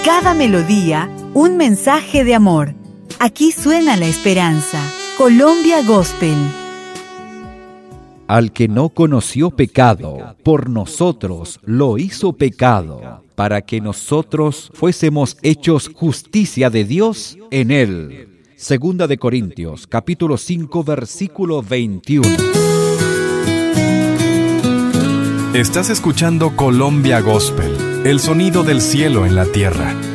Cada melodía, un mensaje de amor. Aquí suena la esperanza. Colombia Gospel. Al que no conoció pecado, por nosotros lo hizo pecado, para que nosotros fuésemos hechos justicia de Dios en él. Segunda de Corintios, capítulo 5, versículo 21. Estás escuchando Colombia Gospel, el sonido del cielo en la tierra.